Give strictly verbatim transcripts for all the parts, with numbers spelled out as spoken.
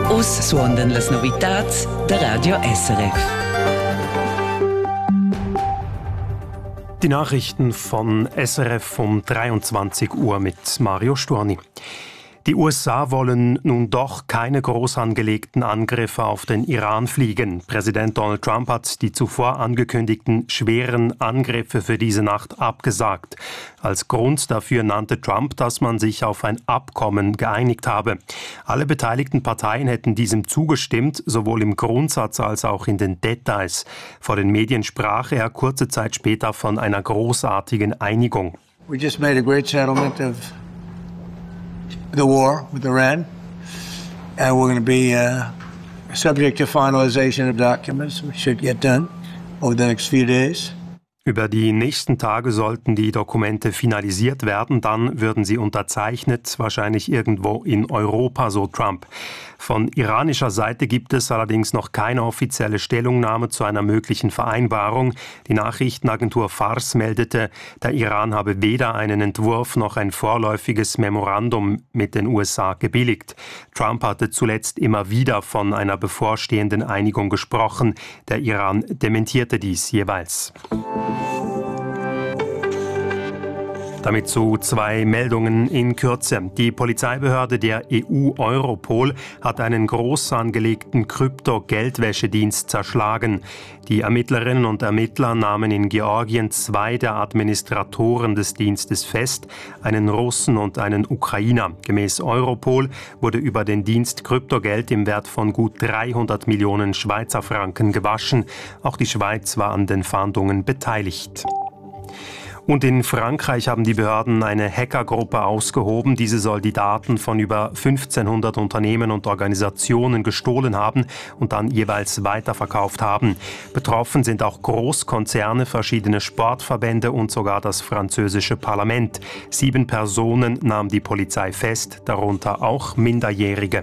Us suondan las novitats da Radio S R F. Die Nachrichten von S R F um dreiundzwanzig Uhr mit Mario Storni. Die U S A wollen nun doch keine groß angelegten Angriffe auf den Iran fliegen. Präsident Donald Trump hat die zuvor angekündigten schweren Angriffe für diese Nacht abgesagt. Als Grund dafür nannte Trump, dass man sich auf ein Abkommen geeinigt habe. Alle beteiligten Parteien hätten diesem zugestimmt, sowohl im Grundsatz als auch in den Details. Vor den Medien sprach er kurze Zeit später von einer großartigen Einigung. We just made a great settlement of the war with Iran, and we're going to be uh, subject to finalization of documents, which should get done over the next few days. Über die nächsten Tage sollten die Dokumente finalisiert werden, dann würden sie unterzeichnet, wahrscheinlich irgendwo in Europa, so Trump. Von iranischer Seite gibt es allerdings noch keine offizielle Stellungnahme zu einer möglichen Vereinbarung. Die Nachrichtenagentur Fars meldete, der Iran habe weder einen Entwurf noch ein vorläufiges Memorandum mit den U S A gebilligt. Trump hatte zuletzt immer wieder von einer bevorstehenden Einigung gesprochen. Der Iran dementierte dies jeweils. Damit zu zwei Meldungen in Kürze. Die Polizeibehörde der E U Europol hat einen groß angelegten Krypto-Geldwäschedienst zerschlagen. Die Ermittlerinnen und Ermittler nahmen in Georgien zwei der Administratoren des Dienstes fest, einen Russen und einen Ukrainer. Gemäß Europol wurde über den Dienst Kryptogeld im Wert von gut dreihundert Millionen Schweizer Franken gewaschen. Auch die Schweiz war an den Fahndungen beteiligt. Und in Frankreich haben die Behörden eine Hackergruppe ausgehoben. Diese soll die Daten von über fünfzehnhundert Unternehmen und Organisationen gestohlen haben und dann jeweils weiterverkauft haben. Betroffen sind auch Großkonzerne, verschiedene Sportverbände und sogar das französische Parlament. Sieben Personen nahm die Polizei fest, darunter auch Minderjährige.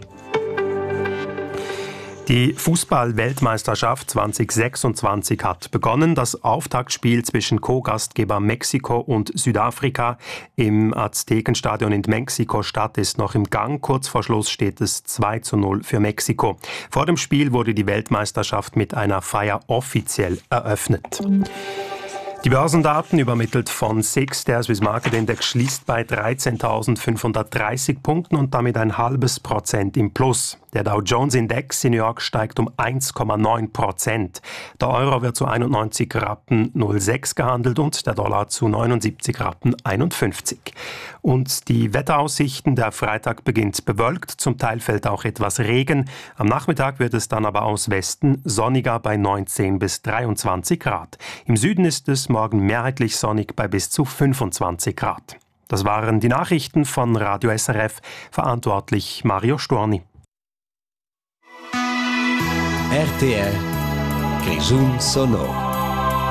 Die Fußball-Weltmeisterschaft zwanzig sechsundzwanzig hat begonnen. Das Auftaktspiel zwischen Co-Gastgeber Mexiko und Südafrika im Aztekenstadion in Mexiko-Stadt ist noch im Gang. Kurz vor Schluss steht es zwei zu null für Mexiko. Vor dem Spiel wurde die Weltmeisterschaft mit einer Feier offiziell eröffnet. Die Börsendaten übermittelt von S I X, der Swiss Market Index schließt bei dreizehntausendfünfhundertdreißig Punkten und damit ein halbes Prozent im Plus. Der Dow Jones Index in New York steigt um eins Komma neun Prozent. Der Euro wird zu einundneunzig Rappen null sechs gehandelt und der Dollar zu neunundsiebzig Rappen einundfünfzig. Und die Wetteraussichten, der Freitag beginnt bewölkt, zum Teil fällt auch etwas Regen. Am Nachmittag wird es dann aber aus Westen sonniger bei neunzehn bis dreiundzwanzig Grad. Im Süden ist es morgen mehrheitlich sonnig bei bis zu fünfundzwanzig Grad. Das waren die Nachrichten von Radio S R F, verantwortlich Mario Storni. R T R Grisun Sonor